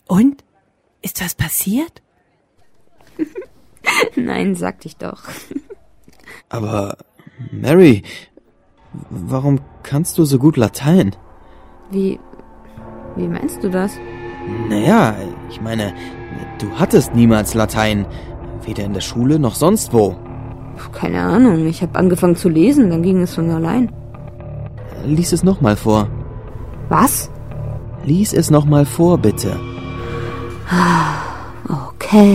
Und? Ist was passiert? Nein, sagte ich doch. Aber, Mary, warum kannst du so gut Latein? Wie meinst du das? Naja, ich meine, du hattest niemals Latein. Weder in der Schule noch sonst wo. Keine Ahnung, ich habe angefangen zu lesen, dann ging es von allein. Lies es nochmal vor. Was? Lies es nochmal vor, bitte.